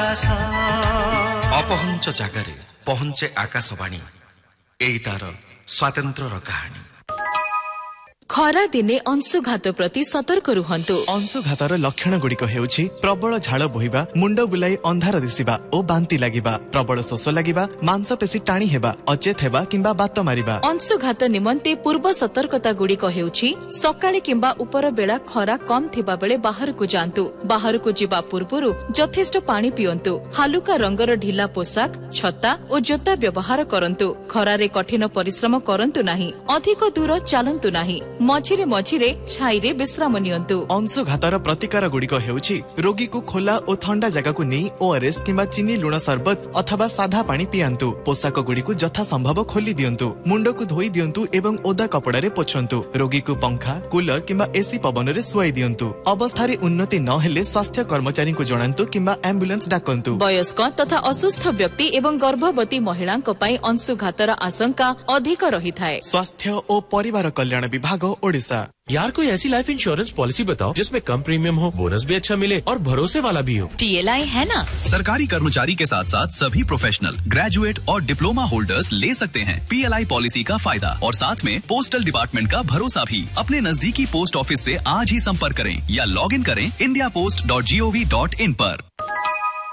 आकाश अपहंच जागारे पहुंचे आकाशवाणी एई तार स्वातंत्र्यर कहानी। खरा दिने अंशुघात प्रति सतर्क रुहंतु। अंशुघातर लक्षण गुड़िक हेउछि प्रबल झाड़ बोहिबा, मुंड बुलाई अंधार दिसिबा ओ बांती लागिबा, प्रबल शोष लागिबा, मांसपेशी टाणी हेबा, अचेत हेबा किंबा बात मारिबा। अंशुघात निमंते पूर्व सतर्कता गुड़िक हेउछि सकाळे किंबा उपर बेला खरा कम थिबा बेले बाहर को जांतु। बाहर को जिबा पूर्वरु यथेष्ट पानी पियंतु। हालुका रंगर ढिला पोशाक, छता और जोता व्यवहार करंतु। खरारे कठिन परिश्रम करंतु नाही। अधिक दूर चलंतु नाही। मझिरे मझिरे छाईरे विश्राम नियंतु। अंशुघातर प्रतिकार गुड़िक हेउछि रोगी को खोला और ठंडा जगह को नहीं ओआरएस किंबा चीनी लुण सरबत अथवा साधा पानी पियांतु। पोशाक गुड़ी को यथा संभव खोली दियंतु। मुंड को धोई दियंतु एवं ओदा कपड़ा रे पोछंतु। रोगी को पंखा, कूलर किंबा एसी पवन रे सुआई दियंतु। अवस्था उन्नति न हेले स्वास्थ्य कर्मचारी को जणांतु किंबा एम्बुलेंस डाकंतु। वयस्क तथा असुस्थ व्यक्ति एवं गर्भवती महिलांक पई अंशुघातर आशंका अधिक रहिथाय। स्वास्थ्य और परिवार कल्याण विभाग ओडिशा। यार कोई ऐसी लाइफ इंश्योरेंस पॉलिसी बताओ जिसमें कम प्रीमियम हो, बोनस भी अच्छा मिले और भरोसे वाला भी हो। PLI है ना। सरकारी कर्मचारी के साथ साथ सभी प्रोफेशनल, ग्रेजुएट और डिप्लोमा होल्डर्स ले सकते हैं PLI पॉलिसी का फायदा और साथ में पोस्टल डिपार्टमेंट का भरोसा भी। अपने नजदीकी पोस्ट ऑफिस से आज ही संपर्क करें या लॉग इन करें indiapost.gov.in पर।